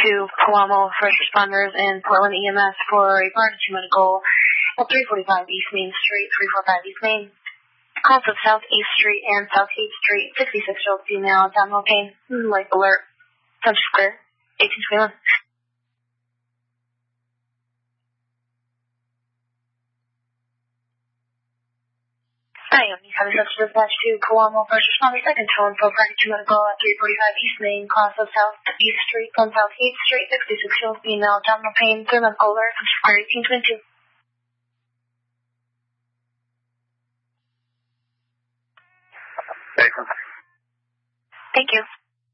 to Coamo First Responders and Portland EMS for a emergency medical at 345 East Main Street, 345 East Main. Calls of South 8th Street and South 8th Street, 66-year-old female, abdominal pain, life alert, Central Square, 1821. Hi, you have a dispatch to Coamo First Responders, second tone for emergency medical at 345 East Main, calls of South 8th Street from South 8th Street, 66-year-old female, abdominal pain, medical alert, Central Square, 1822. Thank you.